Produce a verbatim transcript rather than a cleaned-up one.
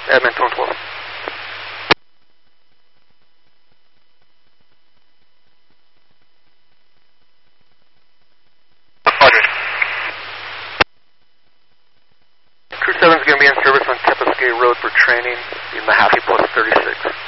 Edmonton twelve. Crew seven is going to be in service on Tepiscay Road for training in Mahaffey plus thirty-six.